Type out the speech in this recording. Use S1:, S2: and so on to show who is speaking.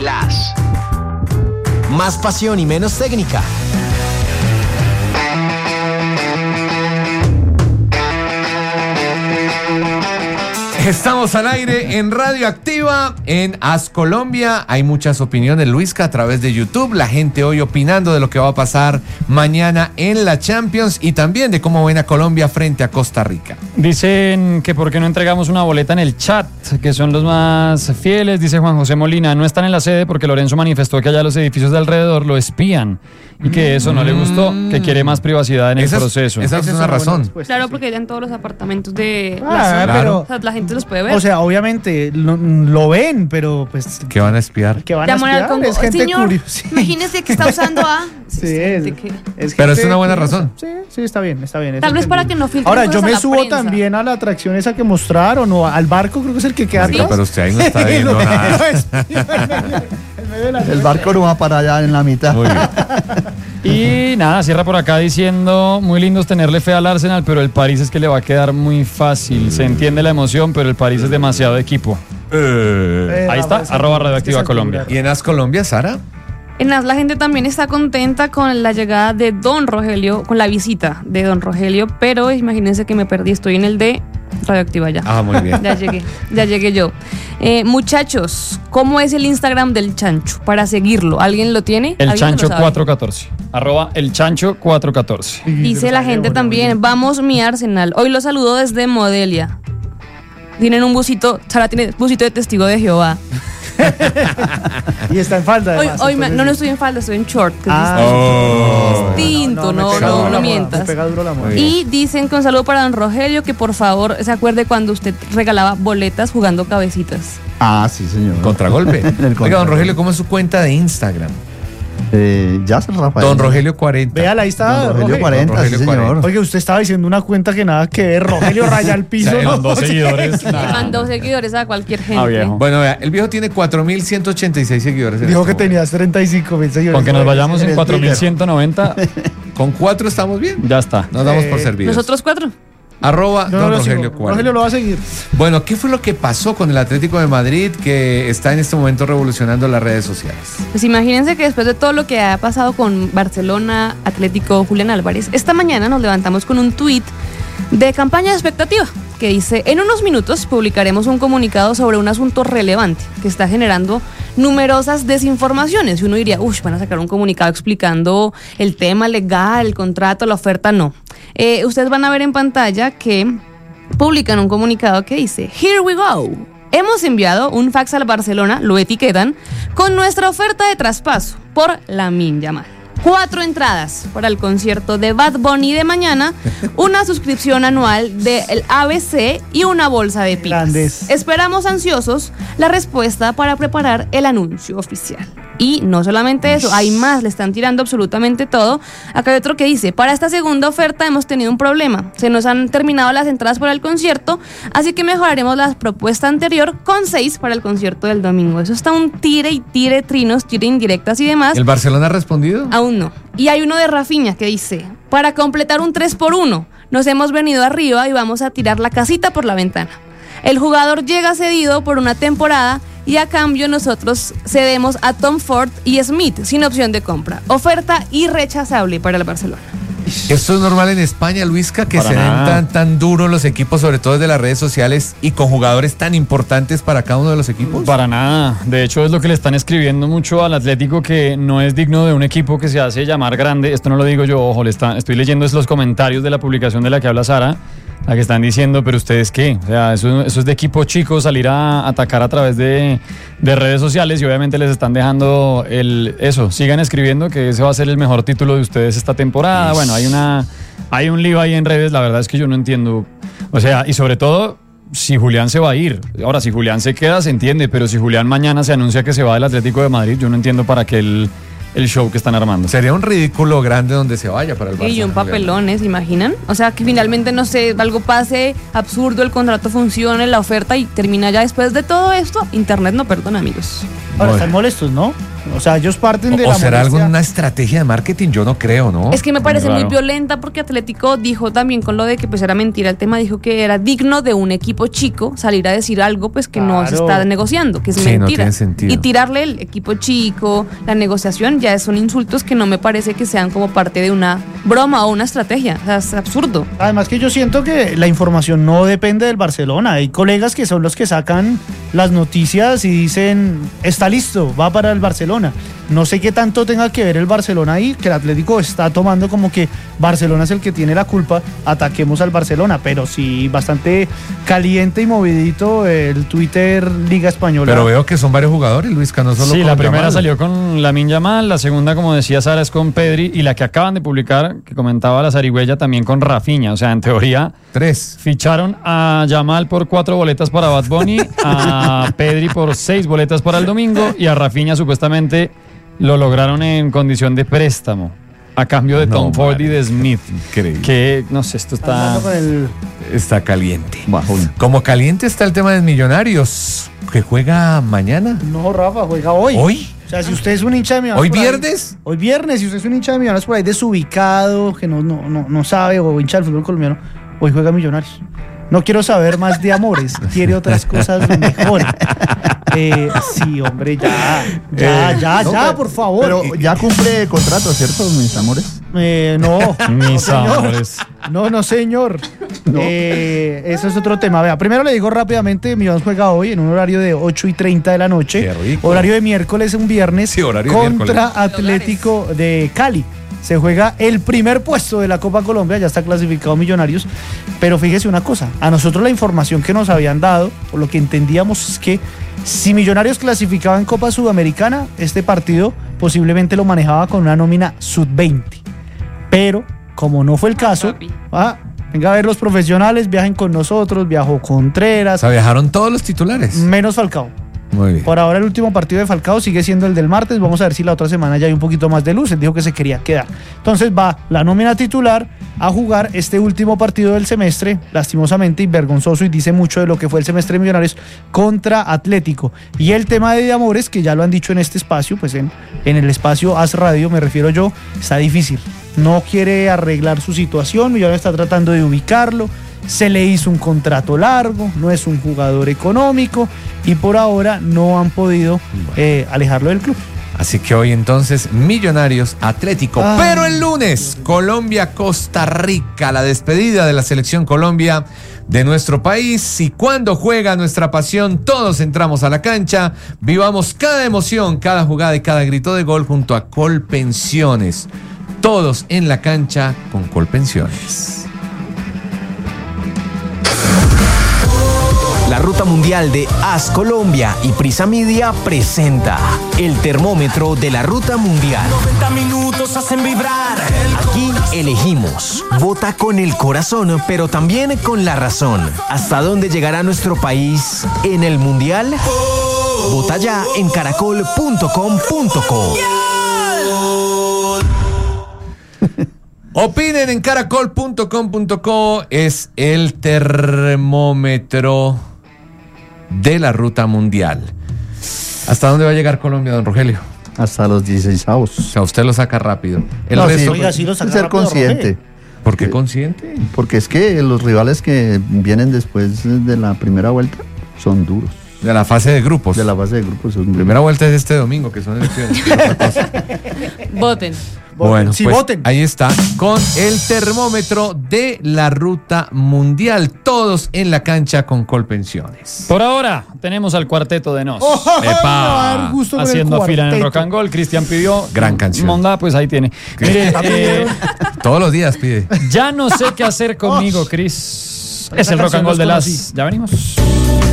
S1: Flash. Más pasión y menos técnica.
S2: Estamos al aire en Radio Activa, en As Colombia. Hay muchas opiniones, Luisca, a través de YouTube. La gente hoy opinando de lo que va a pasar mañana en la Champions y también de cómo ven a Colombia frente a Costa Rica.
S3: Dicen que por qué no entregamos una boleta en el chat, que son los más fieles. Dice Juan José Molina, no están en la sede porque Lorenzo manifestó que allá los edificios de alrededor lo espían y que eso no le gustó, que quiere más privacidad en el proceso.
S2: Esa es una razón.
S4: Claro, porque hay en todos los apartamentos de la
S5: Ah,
S4: zona.
S5: pero
S4: O sea, la gente los puede ver.
S5: o sea, obviamente lo ven, pero pues
S2: ¿Qué van a espiar?
S5: ¿qué van a
S4: Llaman al
S5: espiar?
S4: Congo.
S5: Es gente
S4: Señor,
S5: curiosa.
S4: imagínese que está usando a...
S5: Sí,
S4: gente que-
S2: Pero
S5: gente
S2: es una buena
S5: curiosa.
S2: razón.
S5: Sí, está bien, está bien.
S4: Tal vez para que no filtren
S5: Ahora, yo
S4: cosas a
S5: me
S4: la
S5: subo
S4: prensa.
S5: también a la atracción esa que mostraron, o al barco, creo que es el que queda
S2: Marica,
S5: atrás.
S2: pero usted ahí no está viendo nada.
S6: El barco no va para allá en la mitad.
S2: Muy bien.
S3: Y nada, cierra por acá diciendo, muy lindo es tenerle fe al Arsenal, pero el París es que le va a quedar muy fácil. Se entiende la emoción, pero el París es demasiado equipo. Ahí está, @radioactiva Colombia.
S2: ¿Y en As Colombia, Sara?
S4: En As la gente también está contenta con la llegada de Don Rogelio, con la visita de Don Rogelio, pero imagínense que me perdí, estoy en el de Radioactiva ya.
S2: Ah, muy bien.
S4: Ya llegué yo. Muchachos, ¿cómo es el Instagram del Chancho? Para seguirlo, ¿alguien lo tiene?
S3: El
S4: ¿Alguien
S3: Chancho
S4: lo sabe?
S3: 414. @el Chancho 414.
S4: Dice la gente también, vamos mi Arsenal. Hoy lo saludo desde Modelia. Tienen un busito, Sara tiene busito de testigo de Jehová.
S5: Y está en falda,
S4: Hoy,
S5: además.
S4: hoy
S5: entonces-
S4: no estoy en falda, estoy en short. Que
S2: Oh.
S4: es distinto,
S5: me
S4: no
S5: pega duro la moda,
S4: mientas.
S5: me pega duro la moda.
S2: Muy bien.
S4: Y dicen que un saludo para don Rogelio, que por favor se acuerde cuando usted regalaba boletas jugando cabecitas.
S6: Ah, sí, señor.
S2: Contragolpe.
S6: El
S2: Oiga, don
S6: contragolpe.
S2: Rogelio, ¿cómo es su cuenta de Instagram?
S6: Ya se Rafael.
S2: Don Rogelio 40.
S5: Véala, ahí está.
S6: Don Rogelio
S5: Rogelio.
S6: 40,
S2: Rogelio
S6: sí, señor.
S2: 40.
S5: Oye, usted estaba diciendo una cuenta que nada que ver. Rogelio raya al piso.
S3: O sea,
S5: ¿no?
S3: eran 2 seguidores.
S4: Le mandó seguidores a cualquier gente.
S3: Ah, viejo.
S2: Bueno, vea, el viejo tiene 4.186 seguidores. en
S5: Dijo
S2: este
S5: que
S2: momento.
S5: tenías 35.000 seguidores.
S3: Con que nos vayamos en
S6: el
S3: 4190,
S2: Con 4 estamos bien.
S3: ya está.
S2: Nos damos por servidos.
S4: Nosotros 4.
S2: @
S5: No,
S2: don
S5: lo
S2: Rogelio
S5: sigo.
S2: 40.
S5: Rogelio lo va a seguir.
S2: Bueno, ¿qué fue lo que pasó con el Atlético de Madrid que está en este momento revolucionando las redes sociales?
S4: Pues imagínense que después de todo lo que ha pasado con Barcelona, Atlético, Julián Álvarez, esta mañana nos levantamos con un tuit de campaña de expectativa que dice: en unos minutos publicaremos un comunicado sobre un asunto relevante que está generando numerosas desinformaciones. Y uno diría, van a sacar un comunicado explicando el tema legal, el contrato, la oferta. No. Ustedes van a ver en pantalla que publican un comunicado que dice: Here we go. Hemos enviado un fax al Barcelona, lo etiquetan, con nuestra oferta de traspaso por Lamine Yamal. 4 entradas para el concierto de Bad Bunny de mañana, una suscripción anual del ABC y una bolsa de pilas.
S5: Grandes.
S4: Esperamos ansiosos la respuesta para preparar el anuncio oficial. Y no solamente eso, hay más, le están tirando absolutamente todo. Acá hay otro que dice: para esta segunda oferta hemos tenido un problema. Se nos han terminado las entradas para el concierto, así que mejoraremos la propuesta anterior con 6 para el concierto del domingo. Eso está un tire y tire trinos, tire indirectas y demás.
S2: ¿El Barcelona ha respondido?
S4: Aún no. Y hay uno de Rafinha que dice: para completar un 3x1, nos hemos venido arriba y vamos a tirar la casita por la ventana. El jugador llega cedido por una temporada y a cambio nosotros cedemos a Tom Ford y Smith sin opción de compra. Oferta irrechazable para el Barcelona.
S2: Esto es normal en España, Luisca, que
S3: Para
S2: se den
S3: nada.
S2: tan duros los equipos, sobre todo desde las redes sociales y con jugadores tan importantes para cada uno de los equipos.
S3: Para nada. De hecho, es lo que le están escribiendo mucho al Atlético, que no es digno de un equipo que se hace llamar grande. Esto no lo digo yo, ojo, estoy leyendo los comentarios de la publicación de la que habla Sara, la que están diciendo, pero ¿ustedes qué? O sea, eso es de equipo chico, salir a atacar a través de redes sociales, y obviamente les están dejando eso. Sigan escribiendo que ese va a ser el mejor título de ustedes esta temporada. Bueno, hay un lío ahí en redes, la verdad es que yo no entiendo. O sea, y sobre todo, si Julián se va a ir. Ahora, si Julián se queda, se entiende, pero si Julián mañana se anuncia que se va del Atlético de Madrid, yo no entiendo para qué el show que están armando.
S2: Sería un ridículo grande donde se vaya para el Barça.
S4: Y un papelón, ¿se imaginan? O sea, que finalmente, no sé, algo pase absurdo, el contrato funcione, la oferta, y termina ya después de todo esto. Internet no perdona, amigos.
S5: Ahora están molestos, ¿no? O sea, ellos parten de
S2: ¿O
S5: la
S2: será
S5: molestia.
S2: alguna estrategia de marketing? Yo no creo, ¿no?
S4: Es que me parece muy
S3: Claro.
S4: violenta porque Atlético dijo también con lo de que pues era mentira el tema, dijo que era digno de un equipo chico salir a decir algo pues que no se
S5: Claro.
S4: está negociando, que es
S2: Sí, no
S4: mentira.
S2: tiene sentido.
S4: Y tirarle el equipo chico, la negociación, ya son insultos que no me parece que sean como parte de una broma o una estrategia. O sea, es absurdo.
S5: Además que yo siento que la información no depende del Barcelona. Hay colegas que son los que sacan las noticias y dicen, está listo, va para el Barcelona. No sé qué tanto tenga que ver el Barcelona ahí, que el Atlético está tomando como que Barcelona es el que tiene la culpa, ataquemos al Barcelona, pero sí, bastante caliente y movidito el Twitter Liga Española.
S2: Pero veo que son varios jugadores, Luisca, no solo
S3: Sí,
S2: con
S3: la primera
S2: Yamal.
S3: salió con Lamine Yamal, la segunda, como decía Sara, es con Pedri, y la que acaban de publicar, que comentaba la zarigüeya, también con Rafinha. O sea, en teoría,
S2: 3.
S3: ficharon a Yamal por 4 boletas para Bad Bunny, a Pedri por 6 boletas para el domingo, y a Rafinha supuestamente lo lograron en condición de préstamo, a cambio de
S2: No,
S3: Tom Ford y de Smith.
S2: Increíble.
S3: Que, no sé, esto está...
S5: Hablando con el-
S2: Está caliente.
S6: Bajón.
S2: Como caliente está el tema de Millonarios, que juega mañana.
S5: No, Rafa, juega hoy.
S2: ¿Hoy?
S5: O sea, si usted es un hincha de Millonarios
S2: ¿Hoy
S5: por ahí-
S2: viernes?
S5: Hoy viernes, si usted es un hincha de Millonarios por ahí desubicado, que no sabe, o hincha del fútbol colombiano, hoy juega Millonarios. No quiero saber más de amores, quiere otras cosas mejores. Sí, hombre, ya, por favor.
S6: Pero ya cumple contrato, ¿cierto, mis amores?
S5: No,
S3: Mis
S5: señor.
S3: amores.
S5: No, señor. Eso es otro tema. Vea, primero le digo rápidamente, Millonarios juega hoy en un horario de 8:30 de la noche.
S2: Qué rico.
S5: Horario de miércoles, un viernes.
S2: Sí, horario de
S5: contra
S2: miércoles.
S5: Atlético de Cali. Se juega el primer puesto de la Copa Colombia, ya está clasificado Millonarios. Pero fíjese una cosa, a nosotros la información que nos habían dado, por lo que entendíamos es que si Millonarios clasificaba en Copa Sudamericana, este partido posiblemente lo manejaba con una nómina sub-20. Pero, como no fue el caso,
S4: Papi.
S5: venga a ver los profesionales, viajen con nosotros, viajó
S2: O
S5: Contreras,
S2: sea, viajaron todos los titulares.
S5: menos Falcao.
S2: Muy bien.
S5: Por ahora el último partido de Falcao sigue siendo el del martes. Vamos a ver si la otra semana ya hay un poquito más de luz. Él dijo que se quería quedar. Entonces va la nómina titular a jugar este último partido del semestre, lastimosamente y vergonzoso, y dice mucho de lo que fue el semestre de Millonarios contra Atlético. Y el tema de Amores, que ya lo han dicho en este espacio, pues en el espacio As Radio, me refiero yo, está difícil. No quiere arreglar su situación. Millonarios está tratando de ubicarlo. Se le hizo un contrato largo, no es un jugador económico y por ahora no han podido alejarlo del club.
S2: Así que hoy entonces Millonarios Atlético.
S5: Ah.
S2: Pero el lunes, Colombia-Costa Rica, la despedida de la selección Colombia de nuestro país. Y cuando juega nuestra pasión, todos entramos a la cancha, vivamos cada emoción, cada jugada y cada grito de gol junto a Colpensiones. Todos en la cancha con Colpensiones.
S1: La Ruta Mundial de As Colombia y Prisa Media presenta el termómetro de la Ruta Mundial.
S7: 90 minutos hacen vibrar.
S1: Aquí elegimos. Vota con el corazón, pero también con la razón. ¿Hasta dónde llegará nuestro país en el Mundial? Vota ya en caracol.com.co.
S2: Opinen en caracol.com.co. Es el termómetro de la Ruta Mundial. ¿Hasta dónde va a llegar Colombia, don Rogelio?
S6: Hasta los 16avos.
S2: O sea, usted lo saca rápido. El
S6: No,
S2: resto,
S5: Oiga, sí lo saca
S6: ser
S5: rápido,
S6: consciente.
S2: ¿por qué consciente?
S6: Porque es que los rivales que vienen después de la primera vuelta son duros.
S2: De la fase de grupos.
S6: De la base de grupos son duros.
S2: Primera vuelta es este domingo, que son elecciones. que es otra cosa.
S4: Voten.
S2: Bueno,
S5: Sí,
S2: pues
S5: voten.
S2: ahí está, con el termómetro de la Ruta Mundial. Todos en la cancha con Colpensiones.
S3: Por ahora tenemos al cuarteto de Nos.
S5: Me va a dar gusto con el
S3: Haciendo fila en el
S5: cuarteto.
S3: Rock and Roll. Cristian pidió.
S2: Gran canción.
S3: Monda, pues ahí tiene. Mire,
S2: Todos los días pide.
S3: ya no sé qué hacer conmigo, Chris. Es el
S5: Esa
S3: Rock and
S5: canción
S3: Roll de
S5: los
S3: las.
S5: conocí.
S3: Ya venimos.